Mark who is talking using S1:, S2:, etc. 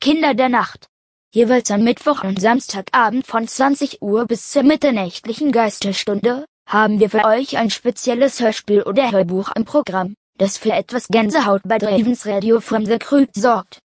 S1: Kinder der Nacht. Jeweils am Mittwoch und Samstagabend von 20 Uhr bis zur mitternächtlichen Geisterstunde haben wir für euch ein spezielles Hörspiel oder Hörbuch im Programm, das für etwas Gänsehaut bei Ravens Radio from the Crypt sorgt.